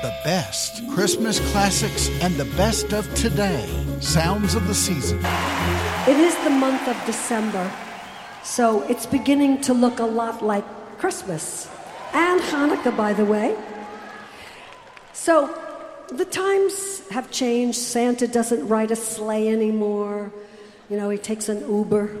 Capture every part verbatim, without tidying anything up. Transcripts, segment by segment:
The best Christmas classics and the best of today. Sounds of the season. It is the month of December, so it's beginning to look a lot like Christmas. And Hanukkah, by the way. So the times have changed. Santa doesn't ride a sleigh anymore. You know, he takes an Uber.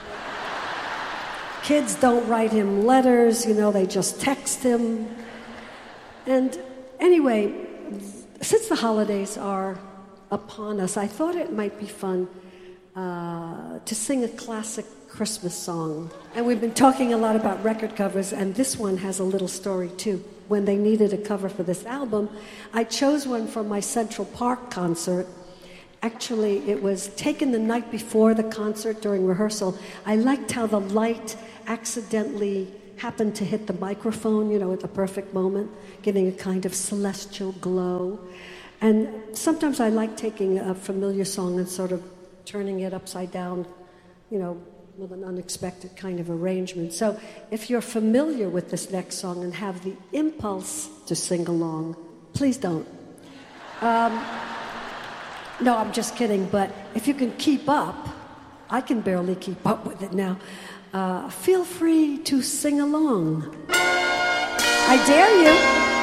Kids don't write him letters, you know, they just text him. And anyway, since the holidays are upon us, I thought it might be fun uh, to sing a classic Christmas song. And we've been talking a lot about record covers, and this one has a little story too. When they needed a cover for this album, I chose one from my Central Park concert. Actually, it was taken the night before the concert during rehearsal. I liked how the light accidentally happened to hit the microphone, you know, at the perfect moment, giving a kind of celestial glow. And sometimes I like taking a familiar song and sort of turning it upside down, you know, with an unexpected kind of arrangement. So if you're familiar with this next song and have the impulse to sing along, please don't. Um, no, I'm just kidding, but if you can keep up, I can barely keep up with it now, uh, feel free to sing along. I dare you.